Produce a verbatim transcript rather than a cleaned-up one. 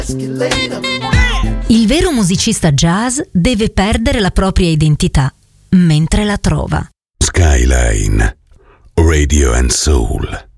Il vero musicista jazz deve perdere la propria identità mentre la trova. Skyline Radio and Soul.